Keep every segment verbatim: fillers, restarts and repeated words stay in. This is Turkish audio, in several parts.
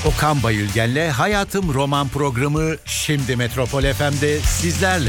Okan Bayülgen'le Hayatım Roman programı şimdi Metropol F M'de sizlerle.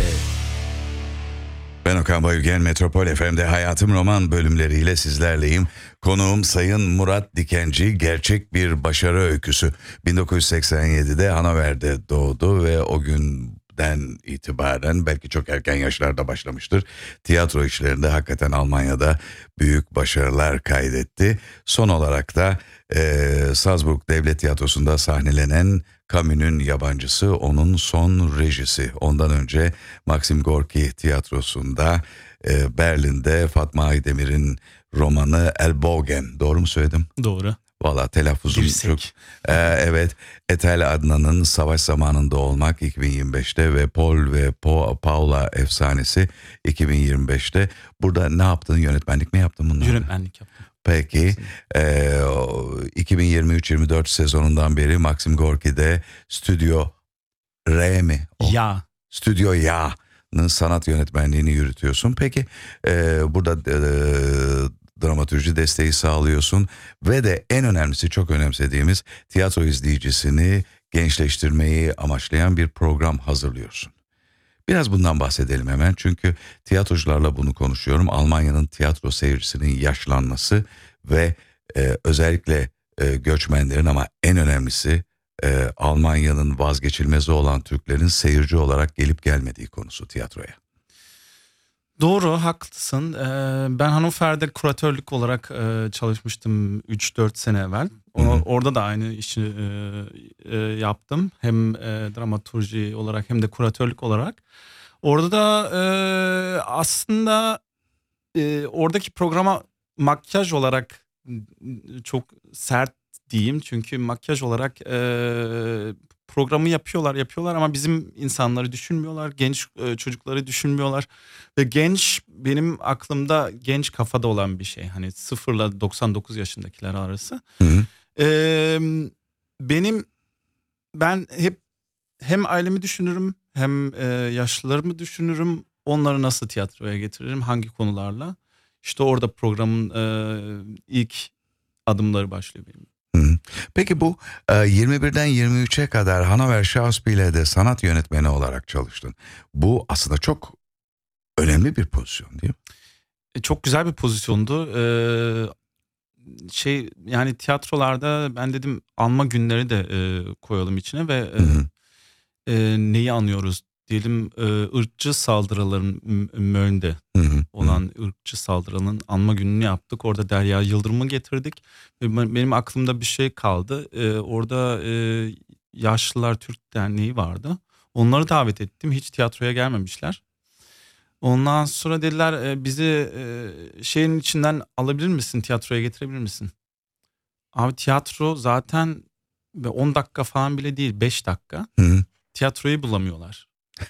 Ben Okan Bayülgen, Metropol F M'de Hayatım Roman bölümleriyle sizlerleyim. Konuğum Sayın Murat Dikenci, gerçek bir başarı öyküsü. bin dokuz yüz seksen yedide Hannover'de doğdu ve o günden itibaren, belki çok erken yaşlarda başlamıştır, tiyatro işlerinde hakikaten Almanya'da büyük başarılar kaydetti. Son olarak da e, Salzburg Devlet Tiyatrosu'nda sahnelenen Camus'un Yabancısı onun son rejisi. Ondan önce Maxim Gorki Tiyatrosu'nda, e, Berlin'de Fatma Aydemir'in romanı Ellbogen. Doğru mu söyledim? Doğru. Valla telaffuzum Dirsek. çok. Ee, evet. Etel Adnan'ın Savaş Zamanında Olmak iki bin yirmi beşte ve Paul ve Po- Paula Efsanesi iki bin yirmi beşte. Burada ne yaptın? Yönetmenlik mi yaptın bunları? Yönetmenlik yaptım. Peki. Ee, iki bin yirmi üç yirmi dört sezonundan beri Maxim Gorki'de Stüdyo R mi? O? Ya. Stüdyo Ya'nın sanat yönetmenliğini yürütüyorsun. Peki e, burada e, dramatürji desteği sağlıyorsun ve de en önemlisi, çok önemsediğimiz, tiyatro izleyicisini gençleştirmeyi amaçlayan bir program hazırlıyorsun. Biraz bundan bahsedelim hemen, çünkü tiyatrocularla bunu konuşuyorum. Almanya'nın tiyatro seyircisinin yaşlanması ve e, özellikle e, göçmenlerin, ama en önemlisi e, Almanya'nın vazgeçilmezi olan Türklerin seyirci olarak gelip gelmediği konusu tiyatroya. Doğru, haklısın. Ee, ben Hannover'de kuratörlük olarak e, çalışmıştım üç dört sene evvel. O, orada da aynı işi e, e, yaptım. Hem e, dramaturji olarak hem de kuratörlük olarak. Orada da e, aslında e, oradaki programa makyaj olarak çok sert diyeyim. Çünkü makyaj olarak e, programı yapıyorlar yapıyorlar ama bizim insanları düşünmüyorlar. Genç e, çocukları düşünmüyorlar. Ve genç, benim aklımda genç kafada olan bir şey. Hani sıfırla doksan dokuz yaşındakiler arası. Hı hı. Ee, benim ben hep hem ailemi düşünürüm hem e, yaşlılarımı düşünürüm. Onları nasıl tiyatroya getiririm, hangi konularla. İşte orada programın e, ilk adımları başlıyor benim. Hı. Peki bu e, yirmi birden yirmi üçe kadar Hannover Schauspiel'de sanat yönetmeni olarak çalıştın. Bu aslında çok önemli bir pozisyon, değil mi? E, çok güzel bir pozisyondu. Ee, şey yani tiyatrolarda ben dedim anma günleri de e, koyalım içine ve e, Hı hı. e, neyi anıyoruz diyelim, e, ırkçı saldırıların Möln'de Hı hı. olan ırkçı saldırının anma gününü yaptık. Orada Derya Yıldırım'ı getirdik. Ve benim aklımda bir şey kaldı. E, orada e, Yaşlılar Türk Derneği vardı. Onları davet ettim. Hiç tiyatroya gelmemişler. Ondan sonra dediler e, bizi e, şeyin içinden alabilir misin, tiyatroya getirebilir misin? Abi tiyatro zaten on dakika falan bile değil, beş dakika. Hı hı. Tiyatroyu bulamıyorlar.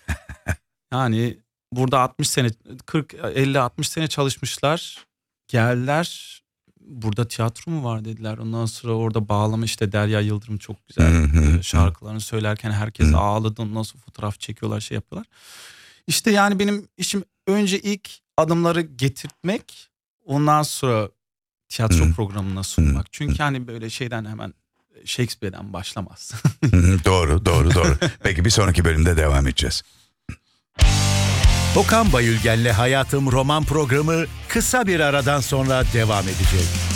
Yani burada altmış sene, kırk elli altmış sene çalışmışlar. Geldiler, burada tiyatro mu var dediler. Ondan sonra orada bağlama, işte Derya Yıldırım çok güzel Hı hı. e, şarkılarını söylerken herkes Hı. ağladı. Ondan sonra fotoğraf çekiyorlar, şey yapıyorlar. İşte yani benim işim önce ilk adımları getirtmek, ondan sonra tiyatro Hı. programına sunmak. Hı. Çünkü hani böyle şeyden, hemen Shakespeare'den başlamaz. Hı hı. Doğru, doğru, doğru. Peki bir sonraki bölümde devam edeceğiz. Okan Bayülgen'le Hayatım Roman programı kısa bir aradan sonra devam edecek.